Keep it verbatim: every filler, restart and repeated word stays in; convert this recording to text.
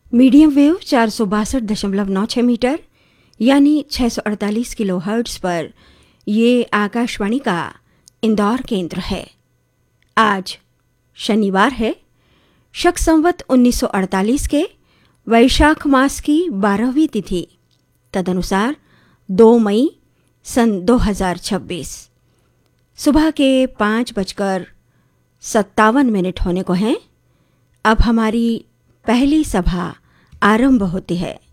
Medium wave चार सौ बासठ दशमलव नौ छः मीटर यानी छः सौ अड़तालीस किलो हर्ट्ज पर ये आकाशवाणी का इंदौर केंद्र है। आज शनिवार है, शक संवत उन्नीस सौ अड़तालीस के वैशाख मास की बारहवीं तिथि, तदनुसार दो मई सन दो हज़ार छब्बीस। सुबह के पाँच बजकर सत्तावन मिनट होने को हैं। अब हमारी पहली सभा आरंभ होती है।